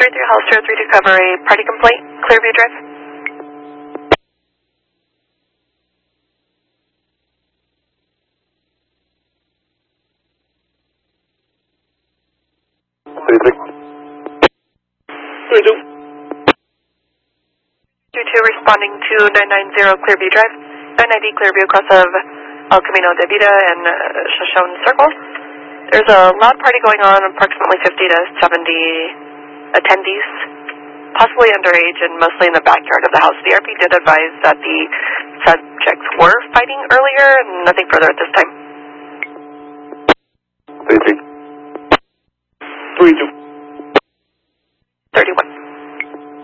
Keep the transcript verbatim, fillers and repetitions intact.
three three Hollister, three two cover a party complaint, Clearview Drive. three three. three two. two two responding to nine nine zero Clearview Drive, nine ninety Clearview across of El Camino de Vida and uh, Shoshone Circle. There's a loud party going on, approximately fifty to seventy attendees, possibly underage and mostly in the backyard of the house. The R P did advise that the subjects were fighting earlier and nothing further at this time. three three. three two.